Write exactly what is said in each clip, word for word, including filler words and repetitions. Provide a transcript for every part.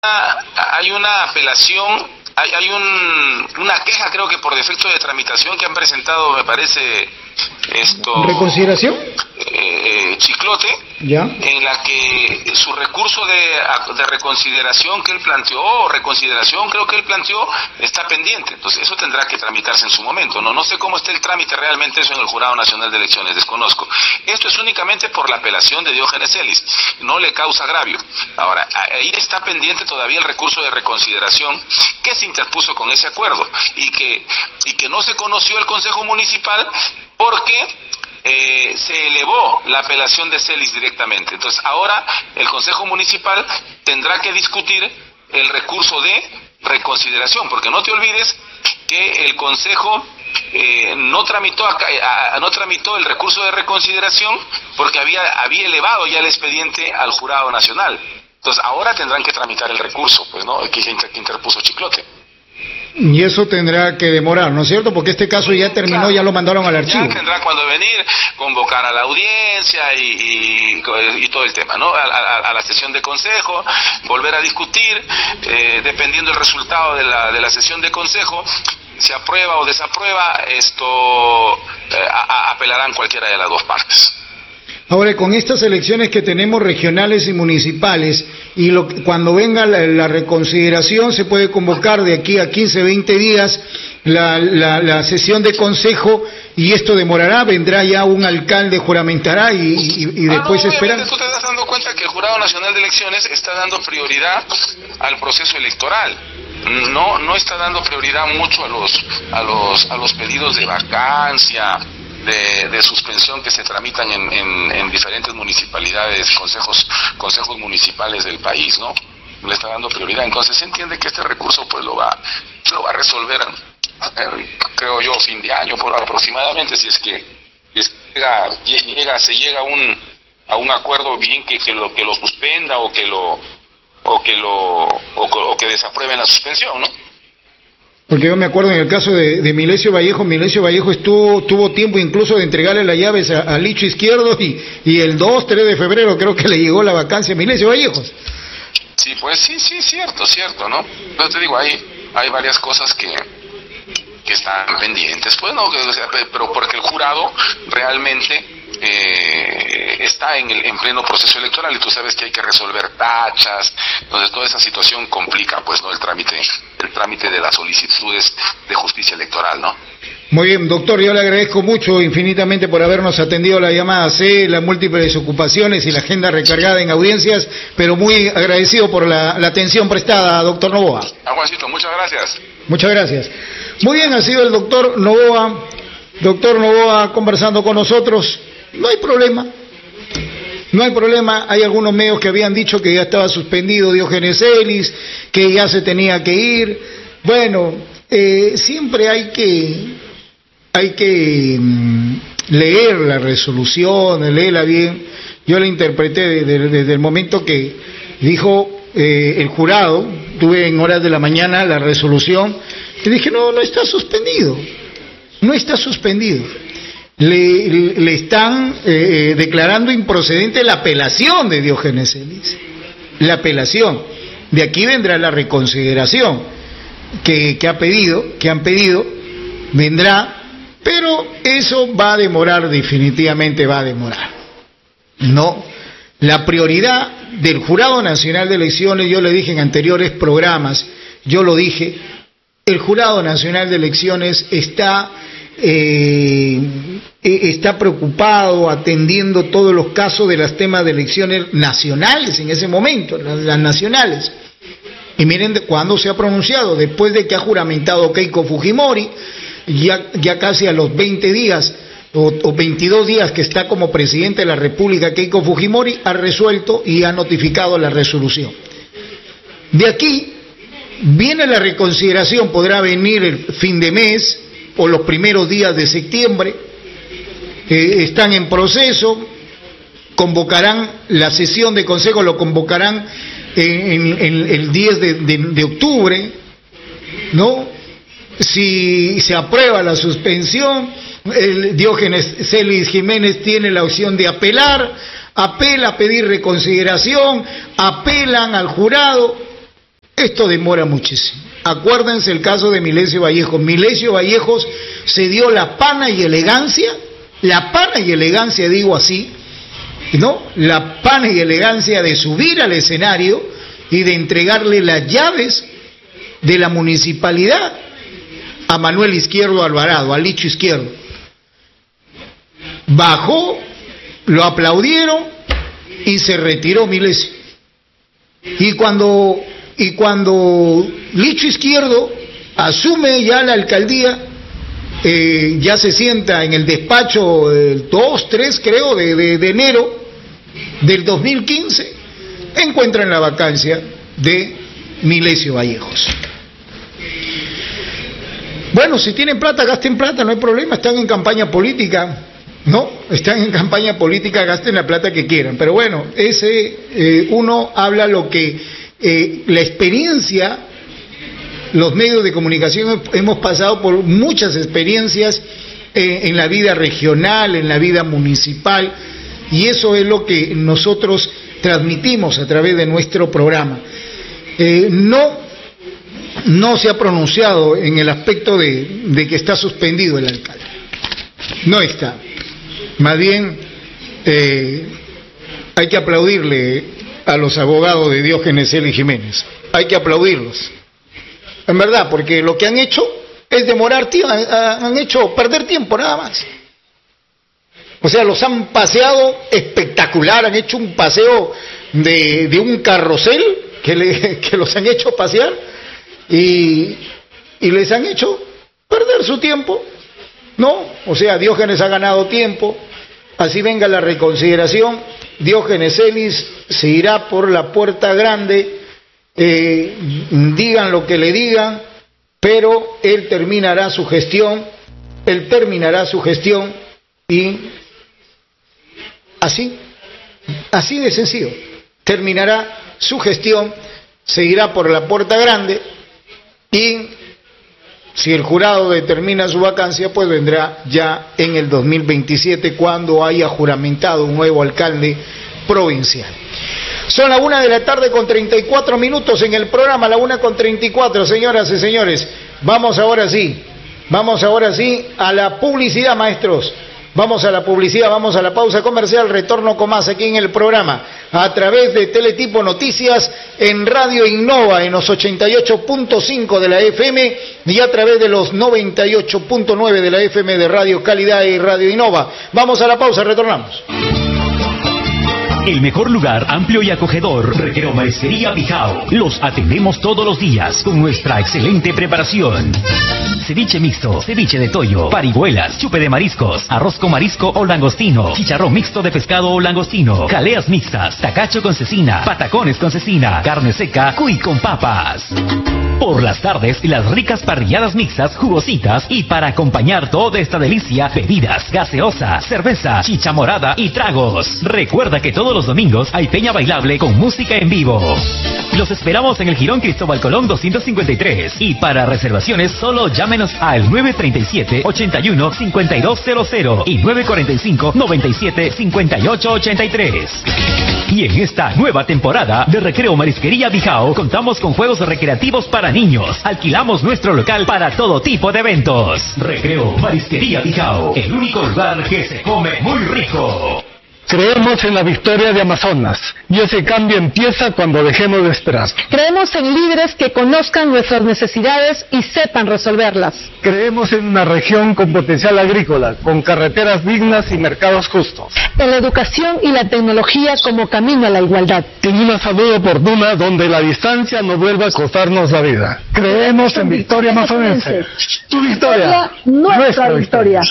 hay una apelación, hay, hay un, una queja, creo que por defecto de tramitación que han presentado, me parece, esto... ¿Reconsideración? Eh, Chiclote, ¿ya? En la que su recurso de, de reconsideración que él planteó, o reconsideración creo que él planteó, está pendiente. Entonces eso tendrá que tramitarse en su momento. No no sé cómo está el trámite realmente eso en el Jurado Nacional de Elecciones, desconozco. Esto es únicamente por la apelación de Diógenes Celis, no le causa agravio. Ahora, ahí está pendiente todavía el recurso de reconsideración que se interpuso con ese acuerdo y que, y que no se conoció el Consejo Municipal porque Eh, se elevó la apelación de Celis directamente. Entonces ahora el Consejo Municipal tendrá que discutir el recurso de reconsideración, porque no te olvides que el Consejo eh, no tramitó acá, a, a, no tramitó el recurso de reconsideración porque había, había elevado ya el expediente al Jurado Nacional. Entonces ahora tendrán que tramitar el recurso, pues, ¿no? que, que interpuso Chiclote. Y eso tendrá que demorar, ¿no es cierto? Porque este caso ya terminó, claro, ya lo mandaron al archivo. Ya tendrá cuando venir, convocar a la audiencia y, y, y todo el tema, ¿no? A, a, a la sesión de consejo, volver a discutir, eh, dependiendo del resultado de la, de la sesión de consejo, se aprueba o desaprueba, esto eh, a, a, apelarán cualquiera de las dos partes. Ahora, con estas elecciones que tenemos regionales y municipales, y lo, cuando venga la, la reconsideración, se puede convocar de aquí a quince, veinte días la, la, la sesión de consejo, y esto demorará, vendrá ya un alcalde, juramentará, y, y, y después ah, no, esperar. Tú te estás dando cuenta que el Jurado Nacional de Elecciones está dando prioridad al proceso electoral. No, no está dando prioridad mucho a los, a los, a los pedidos de vacancia, De, de suspensión que se tramitan en, en, en diferentes municipalidades, consejos, consejos municipales del país, ¿no? Le está dando prioridad. Entonces se entiende que este recurso pues lo va, lo va a resolver, eh, creo yo, fin de año por aproximadamente, si es que, si es que llega, llega, se llega a un, a un acuerdo bien que, que lo que lo suspenda o que lo o que lo o, o que desaprueben la suspensión, ¿no? Porque yo me acuerdo en el caso de, de Milesio Vallejo, Milesio Vallejo estuvo tuvo tiempo incluso de entregarle las llaves a, a Licho Izquierdo, y, y el dos, tres de febrero creo que le llegó la vacancia a Milesio Vallejo. Sí, pues sí, sí, cierto, cierto, ¿no? Pero te digo, hay, hay varias cosas que, que están pendientes, pues, ¿no? O sea, pero porque el jurado realmente eh, está en, el, en pleno proceso electoral y tú sabes que hay que resolver tachas, entonces toda esa situación complica, pues, ¿no? El trámite, el trámite de las solicitudes de justicia electoral, ¿no? Muy bien, doctor, yo le agradezco mucho, infinitamente, por habernos atendido la llamada. Sé las múltiples ocupaciones y la agenda recargada en audiencias, pero muy agradecido por la, la atención prestada, doctor Novoa. Ah, Juancito, muchas gracias. Muchas gracias. Muy bien, ha sido el doctor Novoa, doctor Novoa conversando con nosotros. No hay problema, no hay problema. Hay algunos medios que habían dicho que ya estaba suspendido Diógenes Celis, que ya se tenía que ir. Bueno, eh, siempre hay que... Hay que mm, leer la resolución, leerla bien. Yo la interpreté desde, desde el momento que dijo eh, el jurado, tuve en horas de la mañana la resolución, y dije, no, no está suspendido, no está suspendido. Le, le están eh, declarando improcedente la apelación de Diógenes Celis, la apelación. De aquí vendrá la reconsideración que, que ha pedido, que han pedido, vendrá. Pero eso va a demorar, definitivamente va a demorar. No, la prioridad del Jurado Nacional de Elecciones, yo le dije en anteriores programas, yo lo dije, el Jurado Nacional de Elecciones está, eh, está preocupado, atendiendo todos los casos de los temas de elecciones nacionales en ese momento, las, las nacionales. Y miren de cuándo se ha pronunciado, después de que ha juramentado Keiko Fujimori, Ya, ya casi a los veinte días o, o veintidós días que está como presidente de la República Keiko Fujimori, ha resuelto y ha notificado la resolución. De aquí viene la reconsideración, podrá venir el fin de mes o los primeros días de septiembre, eh, están en proceso, convocarán la sesión de consejo, lo convocarán en, en, en el diez de, de, de octubre, ¿no? Si se aprueba la suspensión, el Diógenes Celis Jiménez tiene la opción de apelar, apela a pedir reconsideración, apelan al jurado, esto demora muchísimo. Acuérdense el caso de Milesio Vallejos. Milesio Vallejos se dio la pana y elegancia, la pana y elegancia digo así, ¿no? La pana y elegancia de subir al escenario y de entregarle las llaves de la municipalidad a Manuel Izquierdo Alvarado, a Licho Izquierdo. Bajó, lo aplaudieron y se retiró Milesio. Y cuando, y cuando Licho Izquierdo asume ya la alcaldía, eh, ya se sienta en el despacho el dos, tres creo, de, de, de enero del dos mil quince, encuentran la vacancia de Milesio Vallejos. Bueno, si tienen plata, gasten plata, no hay problema, están en campaña política, ¿no? Están en campaña política, gasten la plata que quieran. Pero bueno, ese eh, uno habla lo que eh, la experiencia, los medios de comunicación hemos pasado por muchas experiencias eh, en la vida regional, en la vida municipal, y eso es lo que nosotros transmitimos a través de nuestro programa. Eh, no No se ha pronunciado en el aspecto de, de que está suspendido el alcalde. No está. Más bien, eh, hay que aplaudirle a los abogados de Diógenes L. Jiménez. Hay que aplaudirlos. En verdad, porque lo que han hecho es demorar tiempo, han hecho perder tiempo nada más. O sea, los han paseado espectacular, han hecho un paseo de, de un carrusel que, le, que los han hecho pasear. Y, y les han hecho perder su tiempo, ¿no? O sea, Diógenes ha ganado tiempo, así venga la reconsideración, Diógenes Ellis se irá por la puerta grande, eh, digan lo que le digan, pero él terminará su gestión, él terminará su gestión y así, así de sencillo, terminará su gestión, se irá por la puerta grande. Y si el jurado determina su vacancia, pues vendrá ya en el dos mil veintisiete cuando haya juramentado un nuevo alcalde provincial. Son la una de la tarde con treinta y cuatro minutos en el programa, la una con treinta y cuatro, señoras y señores. Vamos ahora sí, vamos ahora sí a la publicidad, maestros. Vamos a la publicidad, vamos a la pausa comercial, retorno con más aquí en el programa, a través de Teletipo Noticias, en Radio Innova, en los ochenta y ocho punto cinco de la F M, y a través de los noventa y ocho punto nueve de la F M de Radio Calidad y Radio Innova. Vamos a la pausa, retornamos. El mejor lugar, amplio y acogedor, Recreo Marisquería Bijao. Los atendemos todos los días con nuestra excelente preparación. Ceviche mixto, ceviche de toyo, parihuelas, chupe de mariscos, arroz con marisco o langostino, chicharrón mixto de pescado o langostino, jaleas mixtas, tacacho con cecina, patacones con cecina, carne seca, cuy con papas. Por las tardes, las ricas parrilladas mixtas, jugositas, y para acompañar toda esta delicia, bebidas, gaseosa, cerveza, chicha morada y tragos. Recuerda que todos los domingos hay peña bailable con música en vivo. Los esperamos en el Jirón Cristóbal Colón doscientos cincuenta y tres, y para reservaciones solo llámenos al nueve treinta y siete, ochenta y uno, cincuenta y dos cero cero y nueve cuarenta y cinco, noventa y siete, cincuenta y ocho ochenta y tres. Y en esta nueva temporada de Recreo Marisquería Bijao contamos con juegos recreativos para niños. Alquilamos nuestro local para todo tipo de eventos. Recreo Marisquería Bijao, el único lugar que se come muy rico. Creemos en la victoria de Amazonas, y ese cambio empieza cuando dejemos de esperar. Creemos en líderes que conozcan nuestras necesidades y sepan resolverlas. Creemos en una región con potencial agrícola, con carreteras dignas y mercados justos. En la educación y la tecnología como camino a la igualdad. En una salud oportuna donde la distancia no vuelva a costarnos la vida. Creemos en Victoria Amazonense. Tu victoria, nuestra victoria.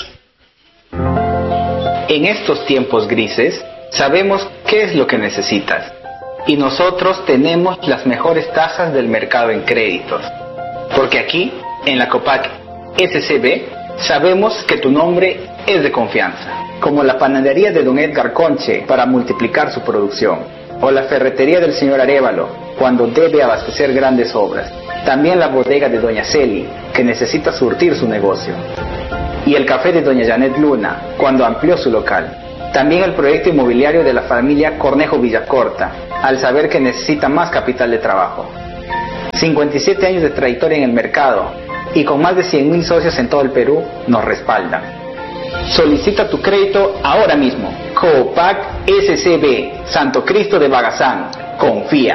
En estos tiempos grises, sabemos qué es lo que necesitas. Y nosotros tenemos las mejores tasas del mercado en créditos. Porque aquí, en la Copac S C B, sabemos que tu nombre es de confianza. Como la panadería de don Edgar Conche para multiplicar su producción. O la ferretería del señor Arévalo, cuando debe abastecer grandes obras. También la bodega de doña Celi, que necesita surtir su negocio. Y el café de doña Janet Luna, cuando amplió su local. También el proyecto inmobiliario de la familia Cornejo Villacorta, al saber que necesita más capital de trabajo. cincuenta y siete años de trayectoria en el mercado y con más de cien mil socios en todo el Perú, nos respaldan. Solicita tu crédito ahora mismo. Coopac S C B, Santo Cristo de Bagazán. Confía.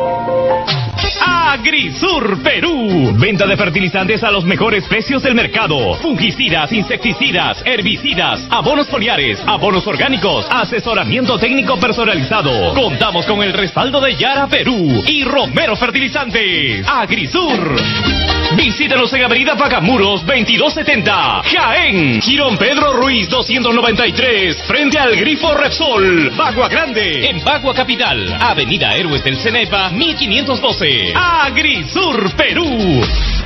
Agrisur Perú. Venta de fertilizantes a los mejores precios del mercado. Fungicidas, insecticidas, herbicidas, abonos foliares, abonos orgánicos, asesoramiento técnico personalizado. Contamos con el respaldo de Yara Perú y Romero Fertilizantes. Agrisur. Visítanos en Avenida Pagamuros veintidós setenta, Jaén. Girón Pedro Ruiz doscientos noventa y tres, frente al Grifo Repsol. Bagua Grande, en Bagua Capital. Avenida Héroes del Cenepa mil quinientos doce. Agrisur Perú.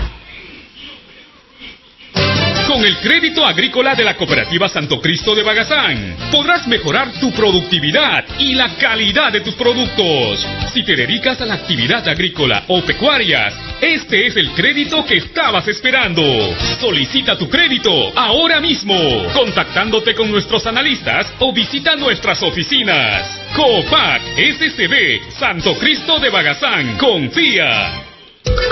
Con el crédito agrícola de la Cooperativa Santo Cristo de Bagazán, podrás mejorar tu productividad y la calidad de tus productos. Si te dedicas a la actividad agrícola o pecuarias, este es el crédito que estabas esperando. Solicita tu crédito ahora mismo, contactándote con nuestros analistas o visita nuestras oficinas. Coopac S C B, Santo Cristo de Bagazán. Confía.